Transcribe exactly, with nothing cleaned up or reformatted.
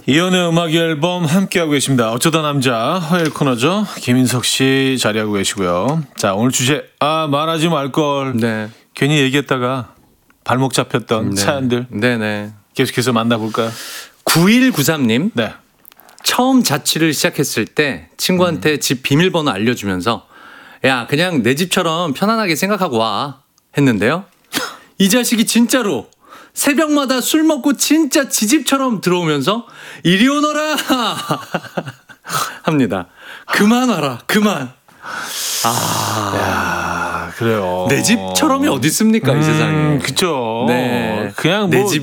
이연의 음악 앨범 함께하고 계십니다. 어쩌다 남자 화요일 코너죠. 김인석 씨 자리하고 계시고요. 자, 오늘 주제 아 말하지 말걸. 네. 괜히 얘기했다가 발목 잡혔던 네. 사연들 네네. 계속해서 만나볼까요? 구일구삼 님. 네. 처음 자취를 시작했을 때 친구한테 음. 집 비밀번호 알려주면서 야 그냥 내 집처럼 편안하게 생각하고 와 했는데요. 이 자식이 진짜로 새벽마다 술 먹고 진짜 지 집처럼 들어오면서 이리 오너라 합니다. 그만 와라 그만. 아, 야, 그래요. 내 집처럼이 어디 있습니까 음, 이 세상에. 그쵸. 네, 그냥 뭐 내 집.